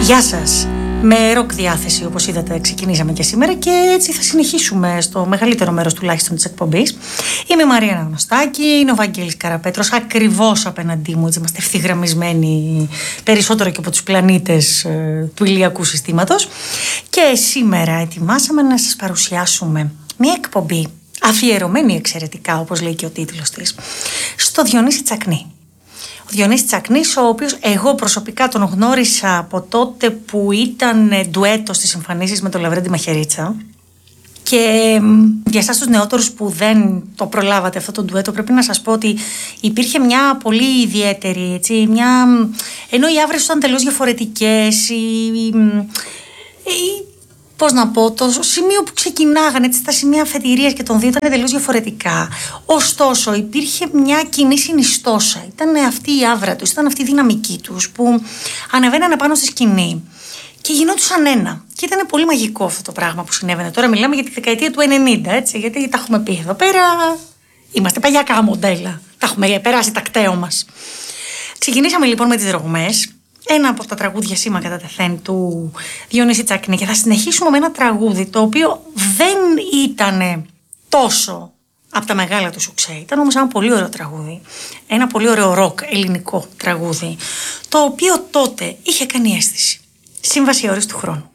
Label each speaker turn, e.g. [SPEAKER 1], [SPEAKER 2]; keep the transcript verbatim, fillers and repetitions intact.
[SPEAKER 1] Γεια σας. Με ροκ διάθεση, όπως είδατε, ξεκινήσαμε και σήμερα και έτσι θα συνεχίσουμε στο μεγαλύτερο μέρος τουλάχιστον της εκπομπής. Είμαι η Μαρία Αναγνωστάκη, είναι ο Βαγγέλης Καραπέτρος, ακριβώς απέναντί μου, έτσι είμαστε ευθυγραμμισμένοι περισσότερο και από τους πλανήτες ε, του ηλιακού συστήματος. Και σήμερα ετοιμάσαμε να σας παρουσιάσουμε μια εκπομπή αφιερωμένη εξαιρετικά, όπως λέει και ο τίτλος της, στο Διονύση Τσακνή. Ο Διονύσης Τσακνής, ο οποίος εγώ προσωπικά τον γνώρισα από τότε που ήταν ντουέτο στις εμφανίσεις με τον Λαβρέντη Μαχαιρίτσα. Και για εσάς τους νεότερους που δεν το προλάβατε αυτό το ντουέτο, πρέπει να σας πω ότι υπήρχε μια πολύ ιδιαίτερη, έτσι, μια... ενώ οι άβρες ήταν τελείως διαφορετικές, η... η... πώς να πω, το σημείο που ξεκινάγανε, έτσι, τα σημεία αφετηρίας και των δύο ήταν τελείως διαφορετικά. Ωστόσο, υπήρχε μια κοινή συνιστόσα. Ήταν αυτή η άβρα τους, ήταν αυτή η δυναμική τους που ανεβαίνανε πάνω στη σκηνή και γινόντουσαν ένα. Και ήταν πολύ μαγικό αυτό το πράγμα που συνέβαινε. Τώρα μιλάμε για τη δεκαετία του ενενήντα, έτσι, γιατί τα έχουμε πει εδώ πέρα. Είμαστε παλιακά μοντέλα. Τα έχουμε περάσει τα κταίο μας. Ξεκινήσαμε λοιπόν με τις Ρογμές. Ένα από τα τραγούδια σήμα κατά τεθέν του Διονύση Τσακνή, και θα συνεχίσουμε με ένα τραγούδι το οποίο δεν ήταν τόσο από τα μεγάλα του σουξέ. Ήταν όμως ένα πολύ ωραίο τραγούδι, ένα πολύ ωραίο ροκ ελληνικό τραγούδι, το οποίο τότε είχε κάνει αίσθηση. Σύμβαση αορίστου χρόνου.